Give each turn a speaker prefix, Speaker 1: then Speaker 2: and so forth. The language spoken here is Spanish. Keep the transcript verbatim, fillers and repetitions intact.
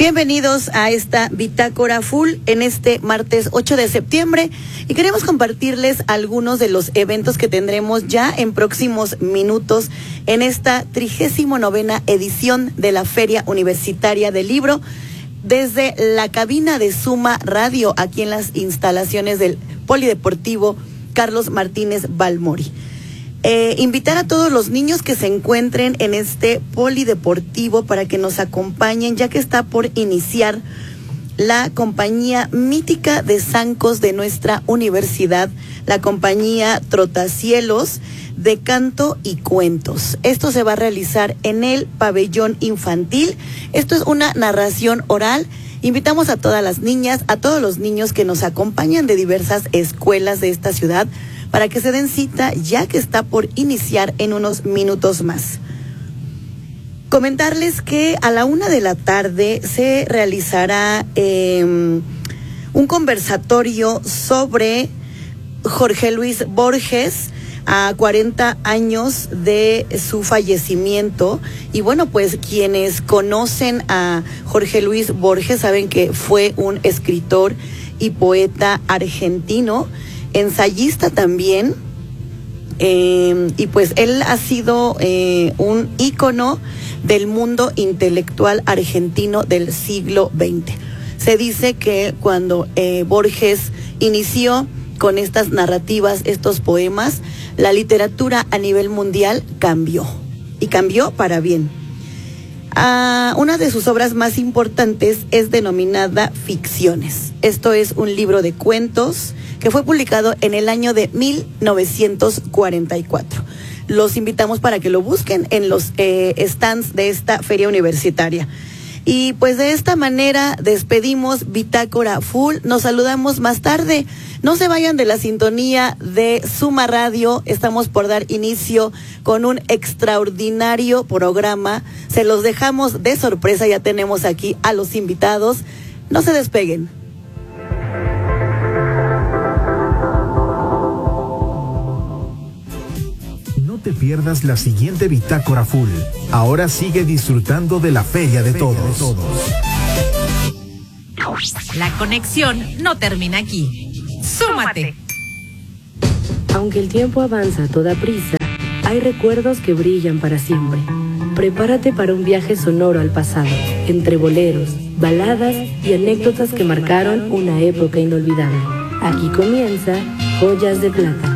Speaker 1: Bienvenidos a esta Bitácora Full en este martes ocho de septiembre y queremos compartirles algunos de los eventos que tendremos ya en próximos minutos en esta trigésimo novena edición de la Feria Universitaria del Libro desde la cabina de Suma Radio aquí en las instalaciones del Polideportivo Carlos Martínez Balmori. Eh, invitar a todos los niños que se encuentren en este polideportivo para que nos acompañen, ya que está por iniciar la compañía mítica de zancos de nuestra universidad, la compañía Trotacielos de canto y cuentos. Esto se va a realizar en el pabellón infantil. Esto es una narración oral. Invitamos a todas las niñas, a todos los niños que nos acompañan de diversas escuelas de esta ciudad para que se den cita, ya que está por iniciar en unos minutos más. Comentarles que a la una de la tarde se realizará eh, un conversatorio sobre Jorge Luis Borges, a cuarenta años de su fallecimiento. Y bueno, pues quienes conocen a Jorge Luis Borges saben que fue un escritor y poeta argentino, ensayista también, eh, y pues él ha sido eh, un ícono del mundo intelectual argentino del siglo veinte. Se dice que cuando eh, Borges inició con estas narrativas, estos poemas, la literatura a nivel mundial cambió, y cambió para bien. Ah, una de sus obras más importantes es denominada Ficciones. Esto es un libro de cuentos que fue publicado en el año de mil novecientos cuarenta y cuatro. Los invitamos para que lo busquen en los eh, stands de esta feria universitaria. Y pues de esta manera despedimos Bitácora Full. Nos saludamos más tarde. No se vayan de la sintonía de Suma Radio. Estamos por dar inicio con un extraordinario programa. Se los dejamos de sorpresa. Ya tenemos aquí a los invitados. No se despeguen.
Speaker 2: No te pierdas la siguiente Bitácora Full. Ahora sigue disfrutando de la Feria de Todos.
Speaker 3: La conexión no termina aquí. ¡Súmate!
Speaker 4: Aunque el tiempo avanza a toda prisa, hay recuerdos que brillan para siempre. Prepárate para un viaje sonoro al pasado, entre boleros, baladas y anécdotas que marcaron una época inolvidable. Aquí comienza Joyas de Plata.